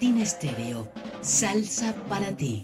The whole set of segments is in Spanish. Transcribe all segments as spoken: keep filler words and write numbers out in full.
Latina Estéreo, salsa para ti.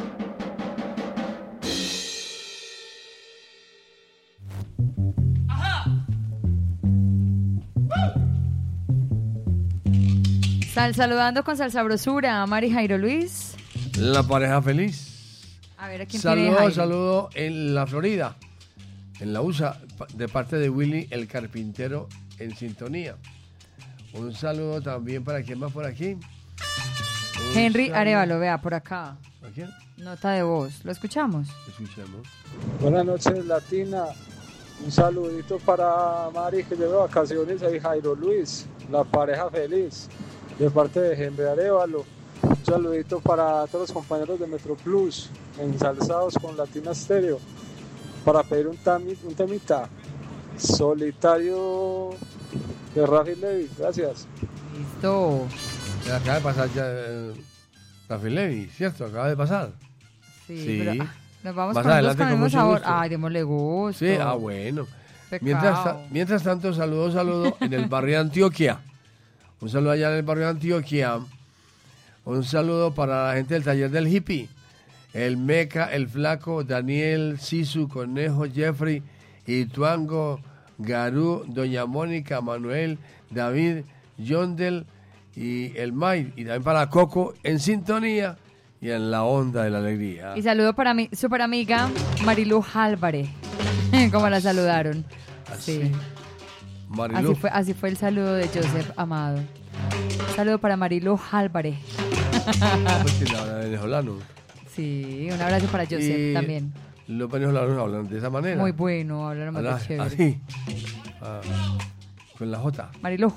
Sal saludando con salsabrosura a Mari Jairo Luis. La pareja feliz. A ver, ¿a quién saludo, tiene Jairo? Saludo en la Florida, en la U S A, de parte de Willy el carpintero en sintonía. Un saludo también para quien más por aquí. Un Henry saludo. Arevalo, vea, por acá. ¿A quién? Nota de voz. ¿Lo escuchamos? Escuchemos. Buenas noches, Latina. Un saludito para Mari, que lleva vacaciones, y Jairo Luis, la pareja feliz, de parte de Henry Arevalo. Un saludito para todos los compañeros de Metro Plus, ensalzados con Latina Estéreo, para pedir un, tami, un temita solitario de Rafi Levy. Gracias. Listo. Acaba de pasar ya eh, Rafi Levy, ¿cierto? Acaba de pasar. Sí, Sí. pero ah, nos vamos Más con, adelante, con el con mismo mucho sabor. gusto. Ay, démosle gusto. Sí, ah, bueno. Pecado. Mientras, ta- mientras tanto, saludo, saludo en el barrio de Antioquia. Un saludo allá en el barrio de Antioquia. Un saludo para la gente del taller del hippie. El Meca, el Flaco, Daniel, Sisu, Conejo, Jeffrey, Ituango, Garú, Doña Mónica, Manuel, David, Yondel y el May. Y también para Coco en sintonía y en la onda de la alegría. Y saludo para mi super amiga Marilu Álvarez. Como la saludaron. Así. Sí. Marilu. Así fue, así fue el saludo de Joseph Amado. Saludo para Marilu Álvarez. Ah, pues sí, la habla venezolano. Sí, un abrazo para Joseph Y también. Los venezolanos hablan de esa manera. Muy bueno, hablan muy Habla chévere. así. Ah, con la J. Marilu.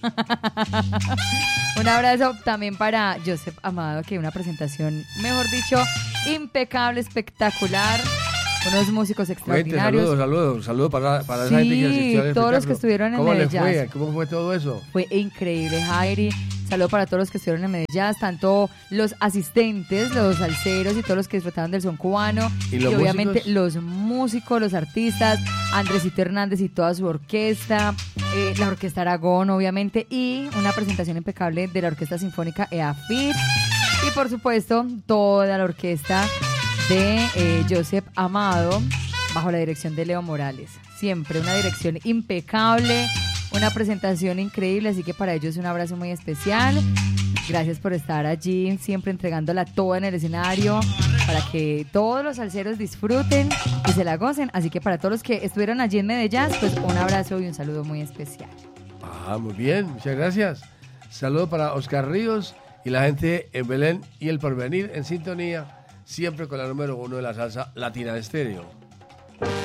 Un abrazo también para Joseph Amado, que una presentación, mejor dicho, impecable, espectacular. Unos músicos Cuente, extraordinarios. saludos, saludos, saludos para, para esa Sí, gente que asistió al todos los espectáculo. que estuvieron en ¿Cómo les Medellín. fue? ¿Cómo fue todo eso? Fue increíble, Jairi. Saludo para todos los que estuvieron en Medellín, tanto los asistentes, los salseros y todos los que disfrutaron del son cubano. ¿Y los obviamente músicos? los músicos, los artistas, Andresito Hernández y toda su orquesta, eh, la Orquesta Aragón, obviamente, y una presentación impecable de la Orquesta Sinfónica E A F I T. Y por supuesto, toda la orquesta de eh, Joseph Amado, bajo la dirección de Leo Morales. Siempre una dirección impecable, una presentación increíble, así que para ellos un abrazo muy especial. Gracias por estar allí, siempre entregándola toda en el escenario, para que todos los salseros disfruten y se la gocen. Así que para todos los que estuvieron allí en Medellín, pues un abrazo y un saludo muy especial. Ah, muy bien, muchas gracias. Saludos para Oscar Ríos y la gente en Belén y el Porvenir en sintonía, siempre con la número uno de la salsa latina de estéreo.